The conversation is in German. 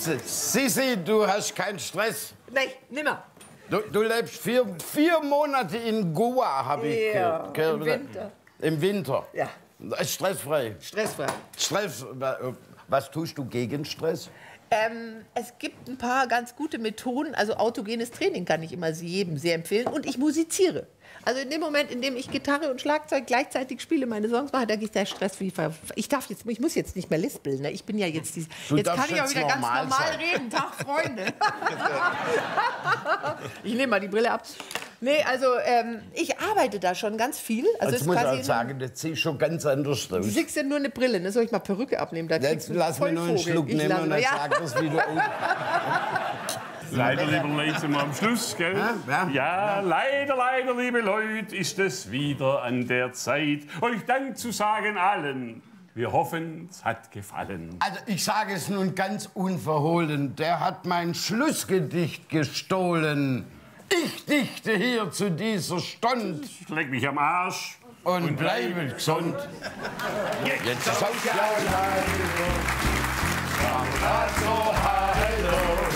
Sissi, du hast keinen Stress. Nein, nimmer. Du lebst vier Monate in Goa, habe ich gehört. Im Winter. Im Winter? Ja. Stressfrei. Stressfrei. Was tust du gegen Stress? Es gibt ein paar ganz gute Methoden. Also autogenes Training kann ich immer jedem sehr empfehlen. Und ich musiziere. Also in dem Moment, in dem ich Gitarre und Schlagzeug gleichzeitig spiele, meine Songs mache, da geht der Stress wie ich muss jetzt nicht mehr lispeln. Ne? Ich bin ja jetzt jetzt kann ich auch wieder ganz normal reden. Tag, Freunde. Ich nehme mal die Brille ab. Nee, also ich arbeite da schon ganz viel. Also jetzt muss ich auch sagen, das sieht schon ganz anders aus. Du siehst ja nur eine Brille, ne? Soll ich mal Perücke abnehmen? Da jetzt lass mir nur einen Schluck nehmen und dann sag das wieder um. Leider, liebe Leute, sind wir am Schluss, gell? Ja, leider, liebe Leute, ist es wieder an der Zeit, euch Dank zu sagen allen. Wir hoffen, es hat gefallen. Also ich sage es nun ganz unverhohlen, der hat mein Schlussgedicht gestohlen. Ich dichte hier zu dieser Stunde. Leck mich am Arsch. Und bleibe gesund. Jetzt ist auch